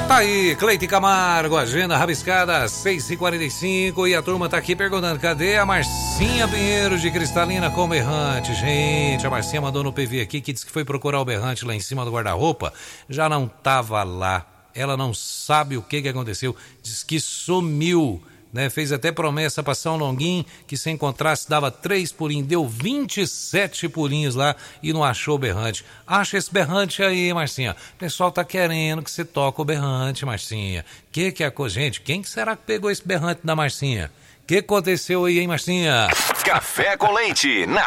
Tá aí, Cleide Camargo, agenda rabiscada 6h45 e a turma tá aqui perguntando, cadê a Marcinha Pinheiro de Cristalina com o berrante? Gente, a Marcinha mandou no PV aqui que disse que foi procurar o berrante lá em cima do guarda-roupa, já não tava lá, ela não sabe o que aconteceu, diz que sumiu, né? Fez até promessa pra São Longuinho que se encontrasse dava 3 pulinhos, deu 27 pulinhos lá e não achou o berrante. Acha esse berrante aí, Marcinha. O pessoal tá querendo que você toque o berrante, Marcinha. Que é a coisa? Gente, quem que será que pegou esse berrante da Marcinha? O que aconteceu aí, hein, Marcinha? Café com Leite, na